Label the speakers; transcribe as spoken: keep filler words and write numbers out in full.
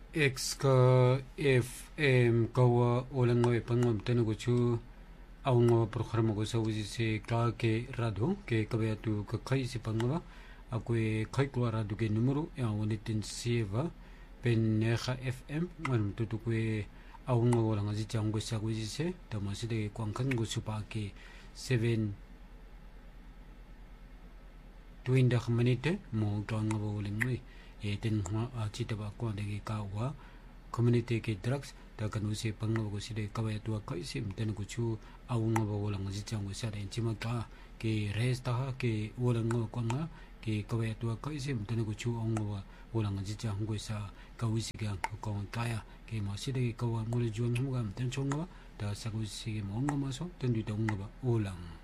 Speaker 1: X ka F M kawa olan ngo ipangom tenu kuchu au ngo programa ko sa usi se ka ke radio ke kabaya tu ka kai si pangwa akwe kai ko radio ke numero ya wonitin sieva pen neha F M ngan tutu kwe au ngo wala ngaji chango sa usi se tamasi de kwangkan go supa ke seven tuinda minute mo tong ngo bolen ngui e ten hwa a chita ba ko de ka wa community ke drugs da kan usi pangwa ko si de kabaya tu ka sim ten ko chu au ngo bolang ji chang ko sa de chima ka ke resta ke wolang ngo ko nga ke kabaya tu ka sim ten ko chu ong ngo wolang ji chang ko sa ka usi ga ko ka ya ke ma si de ka wa ngo le juan hu ga ten chong wa da sa ko si mo ngo ma so ten du dong ba wolang